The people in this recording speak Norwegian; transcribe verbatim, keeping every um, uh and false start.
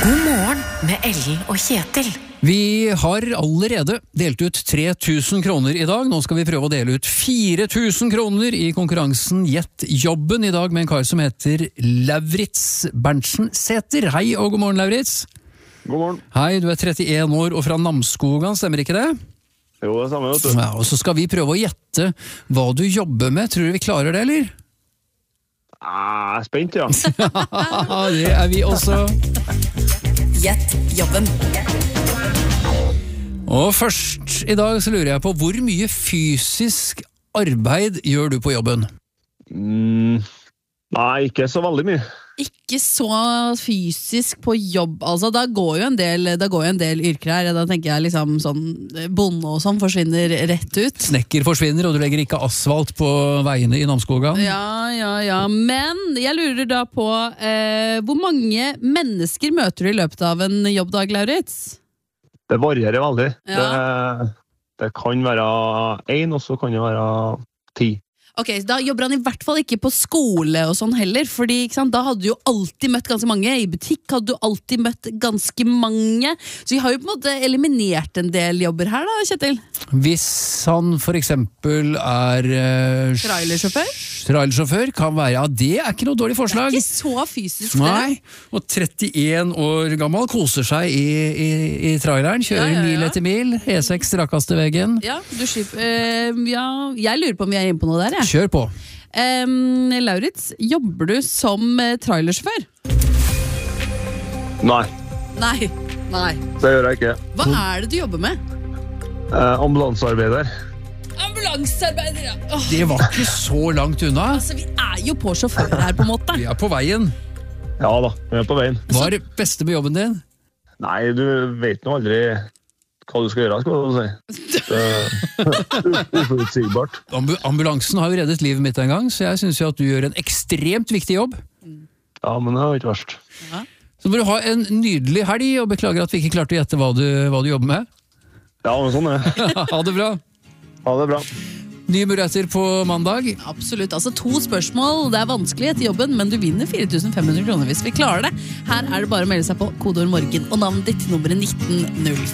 God morgen med Ellen og Kjetil. Vi har allerede delt ut tre tusen kroner i dag. Nå skal vi prøve å dele ut fire tusen kroner i konkurransen Gjett jobben i dag med en kar som heter Lauritz Berntsen Sæther. Hei og god morgen, Lauritz. God morgen. Hei, du er trettien år og fra Namsskogan, stemmer ikke det? Jo, det er samme, vet du. Ja, og så skal vi prøve å gjette hva du jobber med. Tror du vi klarer det, eller? Ah, jeg er spent, ja. Det er vi også. Gjett jobben. Og først i dag så lurer jeg på, hvor mye fysisk arbeid gjør du på jobben? Mm, nei, ikke så veldig mye. Ikke så fysisk på jobb, altså. Da går jo en del, da går jo en del yrker her. Da tenker jeg liksom sånn, bonde og sånn forsvinner rett ut. Snekker forsvinner, og du legger ikke asfalt på veiene i Namsskogan? Ja, ja, ja. Men jeg lurer da på, eh, hvor mange mennesker møter du i løpet av en jobbdag, Lauritz? Det varierer veldig. Ja. Det, det kan være en, og så kan det være ti. Ok, da jobber han i hvert fall ikke på skole og sånn heller, fordi ikke sant, da hadde du jo alltid møtt ganske mange. I butikk hadde du alltid møtt ganske mange. Så vi har jo på en måte eliminert en del jobber her da, Kjetil. Hvis han for eksempel er uh, Trailersjåfør? Trailersjåfør kan være, ja, det er ikke noe dårlig forslag. Det er ikke så fysisk det. Nei, og trettien år gammel koser seg i, i, i traileren, kjører Ja, ja, ja. mil etter mil, E seks rakkaste veggen. Ja, du slipper, eh, ja, jeg lurer på om vi er inne på noe der, jeg. Kjør på. Um, Lauritz, jobber du som uh, trailersjåfør? Nei, Nei, nei. det gjør jeg ikke. Hva er det du jobber med? Eh, ambulansearbeider. Ambulansearbeider, ja. Åh, Det var ikke så langt unna. altså, vi er jo på sjåfør her på en måte. Vi er på veien. Ja da, vi er på veien. Hva er det beste med jobben din? Nei, du vet nå aldri hva du skal gjøre, skal du si. Det er uforutsigbart. Ambu ambulansen har jo reddet livet mitt en gang, så jeg synes jo at du gjør en ekstremt viktig jobb. Ja, men det er ikke verst. Så må du ha en nydelig helg, og beklager at vi ikke klarte å gjette hva du, hva du jobber med. Ja, men sånn er det. Ha det bra. Ha det bra. Nye muligheter på mandag. Absolutt, altså to spørsmål. Det er vanskelig etter jobben, men du vinner fire tusen fem hundre kroner hvis vi klarer det. Her er det bare å melde seg på kodeord morgen og navnet ditt nummeret nitten null.